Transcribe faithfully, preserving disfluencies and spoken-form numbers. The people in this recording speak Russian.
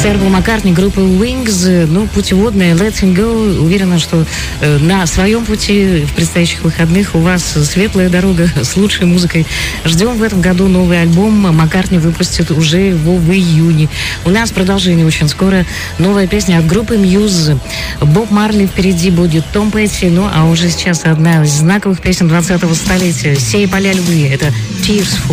Сэр Пол Маккартни, группы Wings, ну, путеводная Letting Go. Уверена, что э, на своем пути в предстоящих выходных у вас светлая дорога с лучшей музыкой. Ждем в этом году новый альбом. Маккартни выпустит уже его в июне. У нас продолжение очень скоро. Новая песня от группы Muse. Боб Марли впереди будет, Том Петти. Ну, а уже сейчас одна из знаковых песен двадцатого столетия. «Сей поля любви». Это Tears for